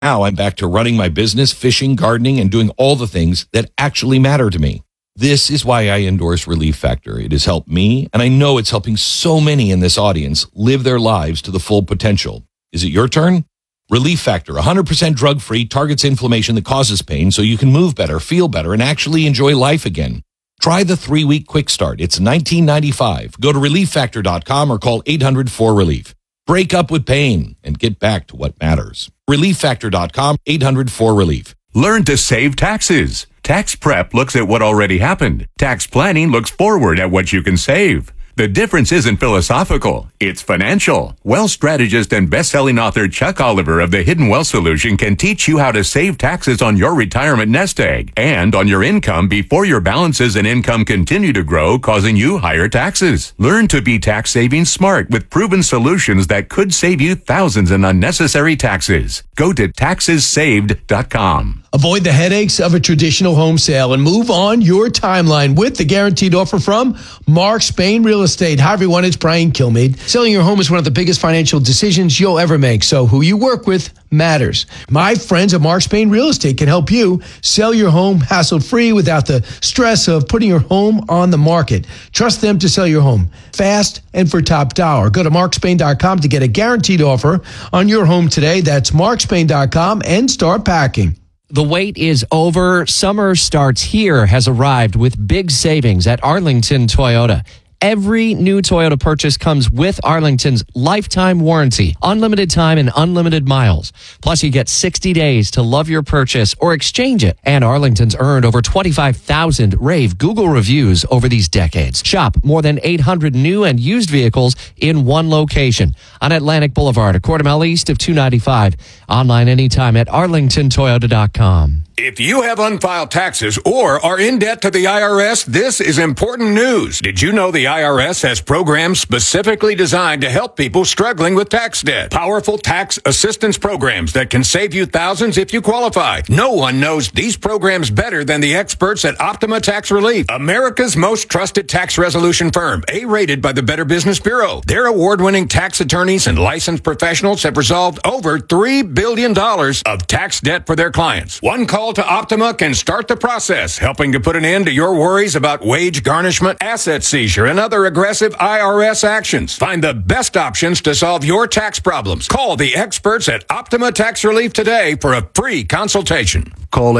Now I'm back to running my business, fishing, gardening, and doing all the things that actually matter to me. This is why I endorse Relief Factor. It has helped me, and I know it's helping so many in this audience live their lives to the full potential. Is it your turn? Relief Factor, 100% drug-free, targets inflammation that causes pain so you can move better, feel better, and actually enjoy life again. Try the 3-week quick start. It's $19.95. Go to ReliefFactor.com or call 800-4RELIEF. Break up with pain and get back to what matters. ReliefFactor.com, 800-4RELIEF. Learn to save taxes. Tax prep looks at what already happened. Tax planning looks forward at what you can save. The difference isn't philosophical, it's financial. Wealth strategist and best-selling author Chuck Oliver of The Hidden Wealth Solution can teach you how to save taxes on your retirement nest egg and on your income before your balances and income continue to grow, causing you higher taxes. Learn to be tax-saving smart with proven solutions that could save you thousands in unnecessary taxes. Go to taxessaved.com. Avoid the headaches of a traditional home sale and move on your timeline with the guaranteed offer from Mark Spain Real Estate. Hi, everyone. It's Brian Kilmeade. Selling your home is one of the biggest financial decisions you'll ever make, so who you work with matters. My friends at Mark Spain Real Estate can help you sell your home hassle-free without the stress of putting your home on the market. Trust them to sell your home fast and for top dollar. Go to markspain.com to get a guaranteed offer on your home today. That's markspain.com and start packing. The wait is over. Summer starts here has arrived with big savings at Arlington Toyota. Every new Toyota purchase comes with Arlington's lifetime warranty, unlimited time and unlimited miles. Plus, you get 60 days to love your purchase or exchange it. And Arlington's earned over 25,000 rave Google reviews over these decades. Shop more than 800 new and used vehicles in one location on Atlantic Boulevard, a quarter mile east of 295. Online anytime at arlingtontoyota.com. If you have unfiled taxes or are in debt to the IRS, this is important news. Did you know the IRS has programs specifically designed to help people struggling with tax debt? Powerful tax assistance programs that can save you thousands if you qualify. No one knows these programs better than the experts at Optima Tax Relief, America's most trusted tax resolution firm, A-rated by the Better Business Bureau. Their award-winning tax attorneys and licensed professionals have resolved over $3 billion of tax debt for their clients. One call to Optima can start the process, helping to put an end to your worries about wage garnishment, asset seizure, and other aggressive IRS actions. Find the best options to solve your tax problems. Call the experts at Optima Tax Relief today for a free consultation. Call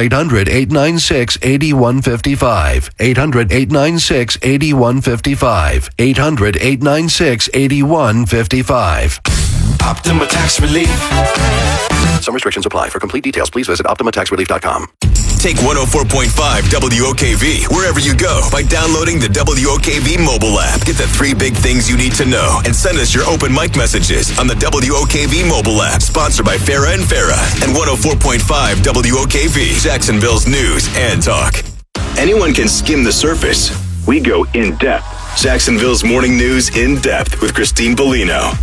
800-896-8155. 800-896-8155. 800-896-8155. Optima Tax Relief. Some restrictions apply. For complete details, please visit OptimaTaxRelief.com. Take 104.5 WOKV wherever you go by downloading the WOKV mobile app. Get the 3 big things you need to know and send us your open mic messages on the WOKV mobile app. Sponsored by Farah and Farah and 104.5 WOKV, Jacksonville's news and talk. Anyone can skim the surface. We go in depth. Jacksonville's morning news in depth with Christine Bellino.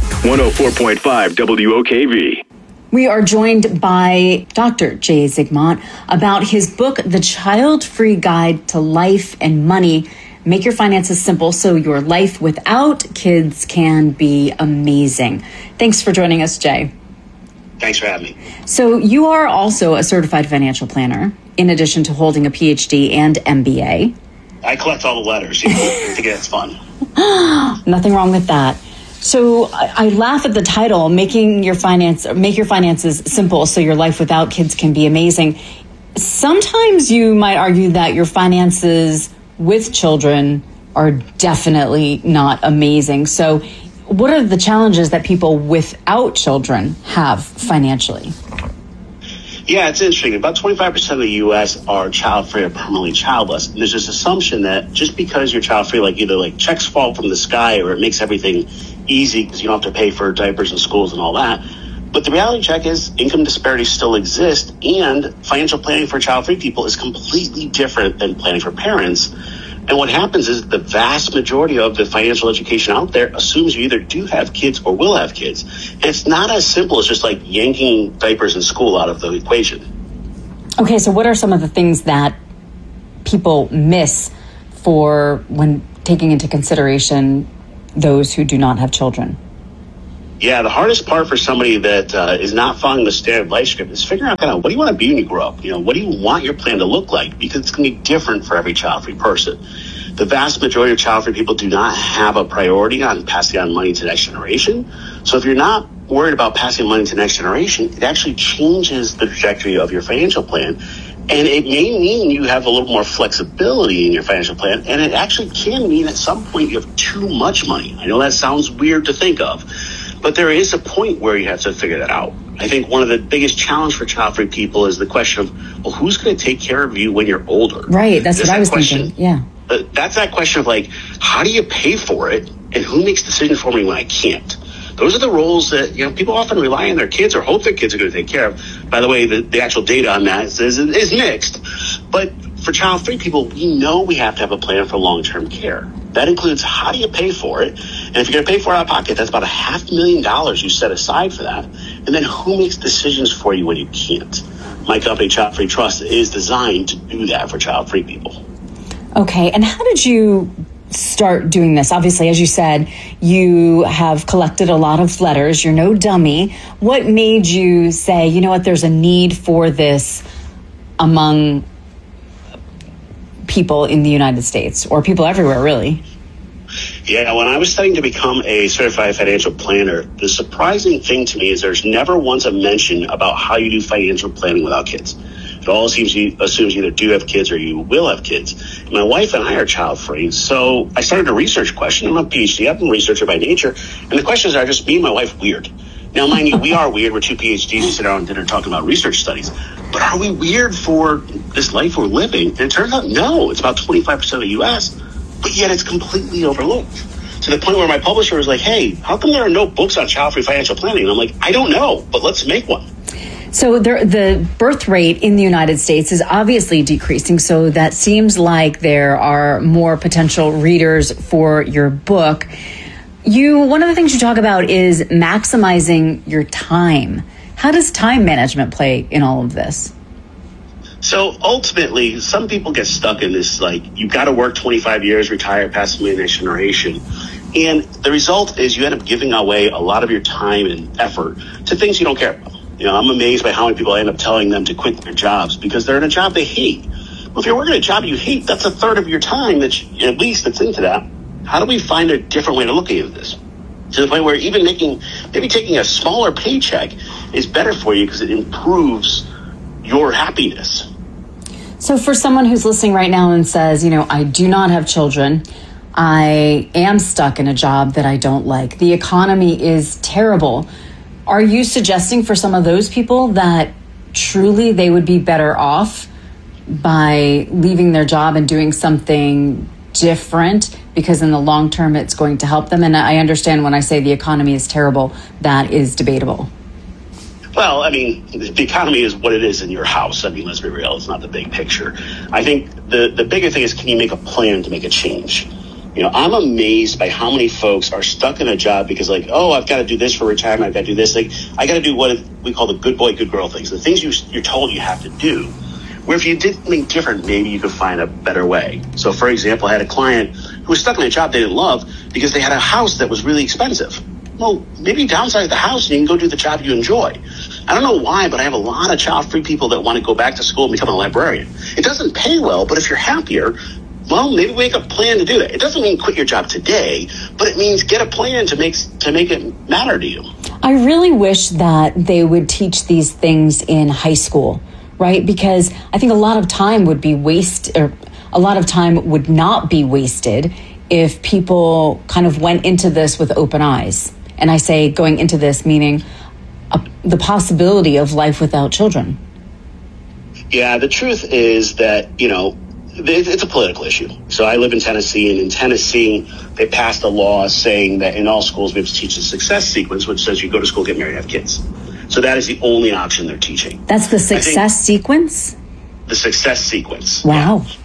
104.5 WOKV. We are joined by Dr. Jay Zygmunt about his book, The Child-Free Guide to Life and Money. Make your finances simple so your life without kids can be amazing. Thanks for joining us, Jay. Thanks for having me. So you are also a certified financial planner, in addition to holding a PhD and MBA. I collect all the letters. I think it's fun. Nothing wrong with that. So I laugh at the title, make your finances simple so your life without kids can be amazing. Sometimes you might argue that your finances with children are definitely not amazing. So what are the challenges that people without children have financially? Yeah, it's interesting. About 25% of the U.S. are child-free or permanently childless. And there's this assumption that just because you're child-free, either checks fall from the sky or it makes everything easy because you don't have to pay for diapers in schools and all that. But the reality check is income disparities still exist, and financial planning for child-free people is completely different than planning for parents. And what happens is the vast majority of the financial education out there assumes you either do have kids or will have kids. And it's not as simple as just yanking diapers in school out of the equation. Okay, so what are some of the things that people miss for when taking into consideration those who do not have children? Yeah, the hardest part for somebody that is not following the standard life script is figuring out kind of what do you want to be when you grow up? What do you want your plan to look like? Because it's going to be different for every child-free person. The vast majority of child-free people do not have a priority on passing on money to the next generation. So if you're not worried about passing money to the next generation, it actually changes the trajectory of your financial plan. And it may mean you have a little more flexibility in your financial plan, and it actually can mean at some point you have too much money. I know that sounds weird to think of, but there is a point where you have to figure that out. I think one of the biggest challenges for child-free people is the question of, well, who's going to take care of you when you're older? Right, that's what I was thinking, yeah. That's that question of like, how do you pay for it, and who makes decisions for me when I can't? Those are the roles that people often rely on their kids or hope their kids are going to take care of. By the way, the actual data on that is mixed. But for child-free people, we know we have to have a plan for long-term care. That includes how do you pay for it? And if you're going to pay for it out of pocket, that's about $500,000 you set aside for that. And then who makes decisions for you when you can't? My company, Child Free Trust, is designed to do that for child-free people. Okay, and how did you start doing this? Obviously, as you said, you have collected a lot of letters. You're no dummy. What made you say, you know what, there's a need for this among people in the United States, or people everywhere, really? Yeah, when I was studying to become a certified financial planner, the surprising thing to me is there's never once a mention about how you do financial planning without kids. It all assumes you either do have kids or you will have kids. My wife and I are child-free, so I started a research question. I'm a PhD. I'm a researcher by nature, and the questions are just me and my wife weird. Now, mind you, we are weird. We're two PhDs. We sit around dinner talking about research studies. But are we weird for this life we're living? And it turns out, no. It's about 25% of the U.S., but yet it's completely overlooked. To the point where my publisher was like, hey, how come there are no books on child-free financial planning? And I'm like, I don't know, but let's make one. So the birth rate in the United States is obviously decreasing, so that seems like there are more potential readers for your book. One of the things you talk about is maximizing your time. How does time management play in all of this? So ultimately, some people get stuck in this, like, you've got to work 25 years, retire, pass away the next generation. And the result is you end up giving away a lot of your time and effort to things you don't care about. I'm amazed by how many people I end up telling them to quit their jobs because they're in a job they hate. Well, if you're working a job you hate, that's a third of your time that's into that. How do we find a different way to look at this? To the point where even maybe taking a smaller paycheck is better for you because it improves your happiness. So for someone who's listening right now and says, I do not have children, I am stuck in a job that I don't like, the economy is terrible, are you suggesting for some of those people that truly they would be better off by leaving their job and doing something different because in the long term it's going to help them? And I understand when I say the economy is terrible, that is debatable. Well, I mean, the economy is what it is in your house. I mean, let's be real. It's not the big picture. I think the bigger thing is, can you make a plan to make a change? I'm amazed by how many folks are stuck in a job because I've got to do this for retirement. I've got to do this. I got to do what we call the good boy, good girl things, the things you're told you have to do. Where if you did something different, maybe you could find a better way. So, for example, I had a client who was stuck in a job they didn't love because they had a house that was really expensive. Well, maybe downsize the house and you can go do the job you enjoy. I don't know why, but I have a lot of child-free people that want to go back to school and become a librarian. It doesn't pay well, but if you're happier, well, maybe make a plan to do that. It doesn't mean quit your job today, but it means get a plan to make it matter to you. I really wish that they would teach these things in high school, right? Because I think a lot of time would be a lot of time would not be wasted if people kind of went into this with open eyes. And I say going into this meaning the possibility of life without children. Yeah, the truth is that, it's a political issue. So I live in Tennessee, and in Tennessee, they passed a law saying that in all schools we have to teach the success sequence, which says you go to school, get married, have kids. So that is the only option they're teaching. That's the success sequence? The success sequence. Wow. Yeah.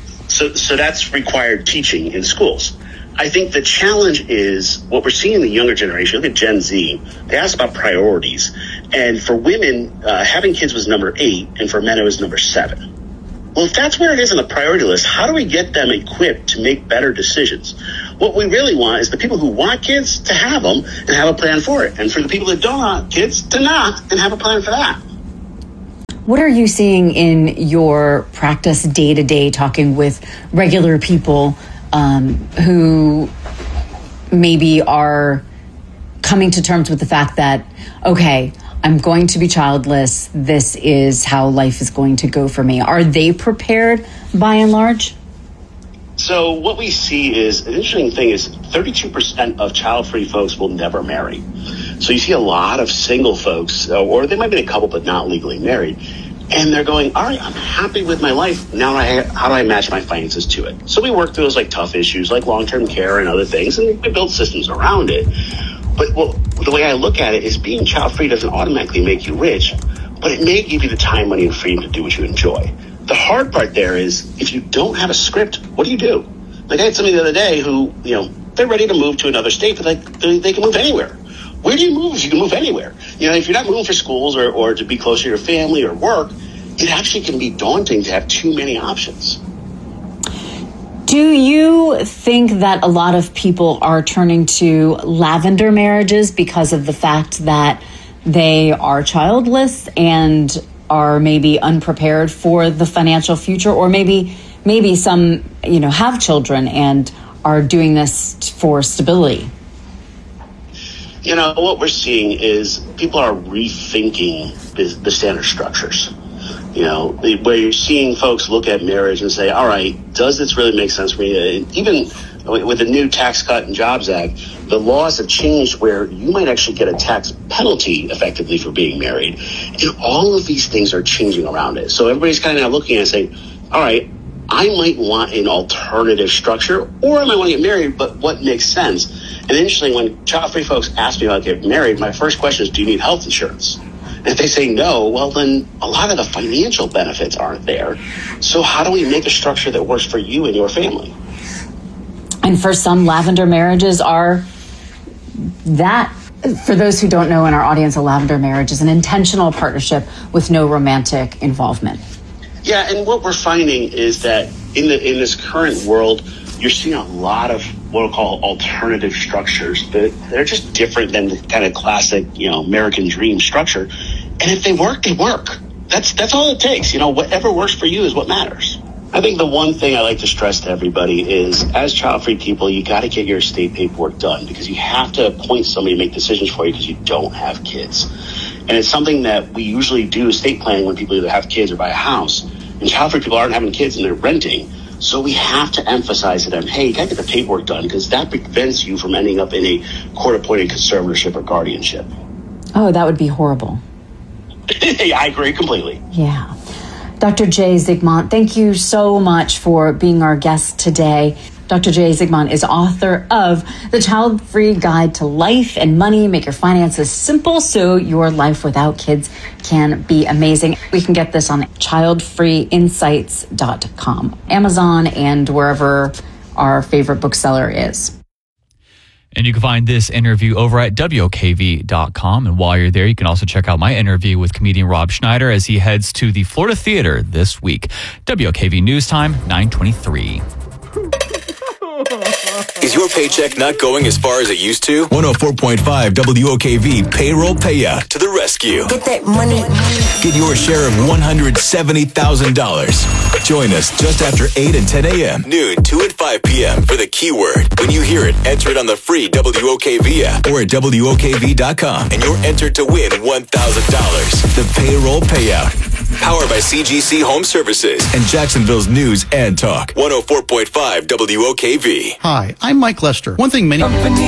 So that's required teaching in schools. I think the challenge is what we're seeing in the younger generation. Look at Gen Z. They ask about priorities. And for women, having kids was number 8, and for men it was number 7. Well, if that's where it is on the priority list, how do we get them equipped to make better decisions? What we really want is the people who want kids to have them and have a plan for it. And for the people that don't want kids to not and have a plan for that. What are you seeing in your practice day to day, talking with regular people who maybe are coming to terms with the fact that, okay, I'm going to be childless. This is how life is going to go for me. Are they prepared by and large? So what we see is, an interesting thing is 32% of child-free folks will never marry. So you see a lot of single folks, or they might be a couple but not legally married, and they're going, all right, I'm happy with my life. Now how do I match my finances to it? So we work through those like tough issues like long-term care and other things, and we build systems around it. But the way I look at it is being child-free doesn't automatically make you rich, but it may give you the time, money, and freedom to do what you enjoy. The hard part there is if you don't have a script, what do you do? Like I had somebody the other day who, they're ready to move to another state, but they can move anywhere. Where do you move if you can move anywhere? If you're not moving for schools or to be closer to your family or work, it actually can be daunting to have too many options. Do you think that a lot of people are turning to lavender marriages because of the fact that they are childless and are maybe unprepared for the financial future, or maybe some, have children and are doing this for stability? What we're seeing is people are rethinking the standard structures. Where you're seeing folks look at marriage and say, all right, does this really make sense for me? Even with the new Tax Cut and Jobs Act, the laws have changed where you might actually get a tax penalty effectively for being married. And all of these things are changing around it. So everybody's kind of now looking at it and saying, all right, I might want an alternative structure, or I might want to get married, but what makes sense? And interestingly, when child-free folks ask me about getting married, my first question is, do you need health insurance? And if they say no, well, then a lot of the financial benefits aren't there. So how do we make a structure that works for you and your family? And for some, lavender marriages are that. For those who don't know in our audience, a lavender marriage is an intentional partnership with no romantic involvement. Yeah, and what we're finding is that in this current world, you're seeing a lot of what we'll call alternative structures, but they're just different than the kind of classic, American dream structure. And if they work, they work. That's all it takes. Whatever works for you is what matters. I think the one thing I like to stress to everybody is, as child-free people, you got to get your estate paperwork done, because you have to appoint somebody to make decisions for you because you don't have kids. And it's something that we usually do estate planning when people either have kids or buy a house. And child-free people aren't having kids and they're renting. So we have to emphasize to them, hey, you got to get the paperwork done, because that prevents you from ending up in a court-appointed conservatorship or guardianship. Oh, that would be horrible. I agree completely. Yeah. Dr. Jay Zygmunt, thank you so much for being our guest today. Dr. Jay Zygmunt is author of The Child-Free Guide to Life and Money. Make your finances simple so your life without kids can be amazing. We can get this on childfreeinsights.com, Amazon, and wherever our favorite bookseller is. And you can find this interview over at WOKV.com. And while you're there, you can also check out my interview with comedian Rob Schneider as he heads to the Florida Theater this week. WOKV News Time, 9:23. Is your paycheck not going as far as it used to? 104.5 WOKV Payroll Payout to the rescue. Get that money. Get your share of $170,000. Join us just after 8 and 10 a.m., noon, 2 and 5 p.m. for the keyword. When you hear it, enter it on the free WOKV app or at WOKV.com, and you're entered to win $1,000. The Payroll Payout. Powered by CGC Home Services and Jacksonville's News and Talk. 104.5 WOKV. Hi, I'm Mike Lester. One thing many